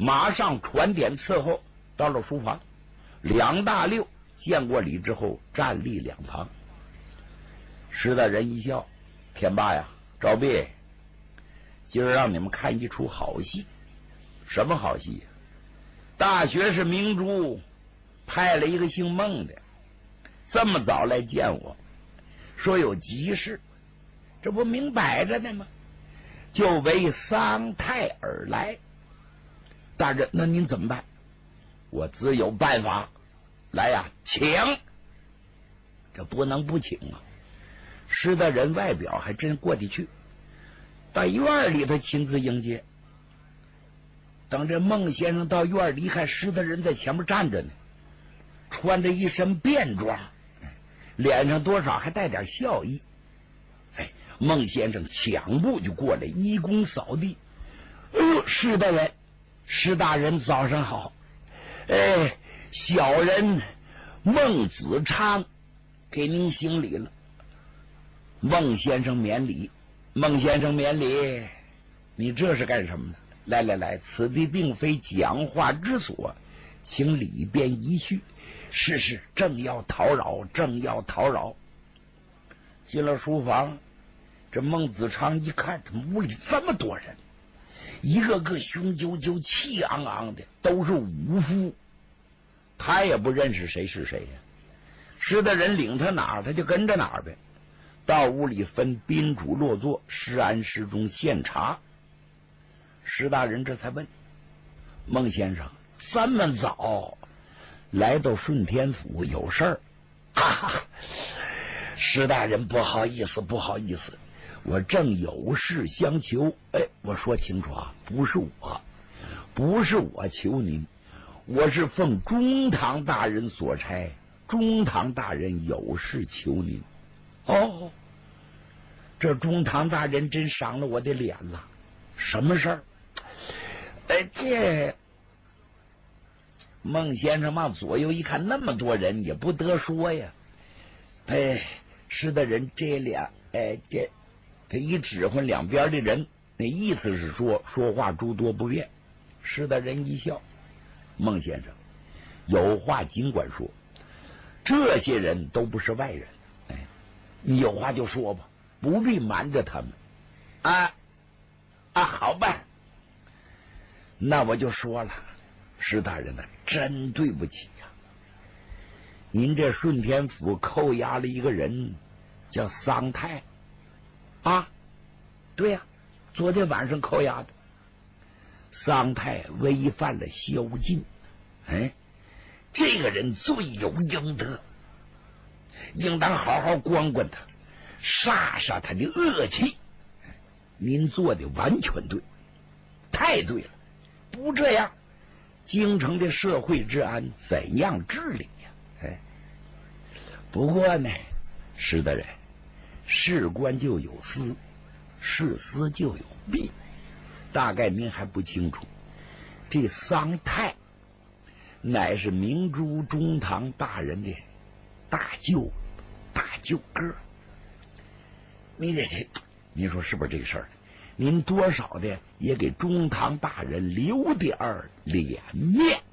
马上传点伺候到了书房。两大溜见过礼之后，站立两旁。石大人一笑：“天霸呀，赵弼，今儿让你们看一出好戏。什么好戏？大学士明珠派了一个姓孟的，这么早来见我，说有急事，这不明摆着呢吗？就为丧太而来。大人，那您怎么办？我自有办法。来呀，请！这不能不请啊！石大人外表还真过得去，到院里他亲自迎接。等这孟先生到院里，看石大人在前面站着呢，穿着一身便装，脸上多少还带点笑意。哎，孟先生抢步就过来，一躬扫地。石大人，石大人早上好。哎，小人孟子昌给您行礼了。孟先生免礼，孟先生免礼。你这是干什么呢？来来来，此地并非讲话之所，请里边一叙。是，正要叨扰，正要叨扰。进了书房，这孟子昌一看，怎么屋里这么多人，一个个雄赳赳气昂昂的，都是武夫。他也不认识谁是谁呀。石大人领他哪儿，他就跟着哪儿呗。到屋里分宾主落座，施安施中献茶。石大人这才问孟先生：“这么早来到顺天府有事儿？”石大人不好意思，不好意思，我正有事相求。哎，我说清楚啊，不是我求您，我是奉中堂大人所差，中堂大人有事求您。哦，这中堂大人真赏了我的脸了。什么事儿？这孟先生往左右一看，那么多人也不得说呀。石大人这俩，他一指挥两边的人，那意思是说话诸多不便。石大人一笑：“孟先生有话尽管说，这些人都不是外人。你有话就说吧，不必瞒着他们。好吧，那我就说了。石大人呢，真对不起呀，您这顺天府扣押了一个人，叫桑泰啊。对呀，昨天晚上扣押的。桑泰违反了宵禁，这个人罪有应得，应当好好管管他，杀杀他的恶气。您做的完全对，太对了。不这样，京城的社会治安怎样治理呀？不过呢，石大人，事关就有私，事私就有弊，大概您还不清楚。这桑泰乃是明珠中堂大人的大舅哥，您说是不是这个事儿？您多少的也给中堂大人留点脸面。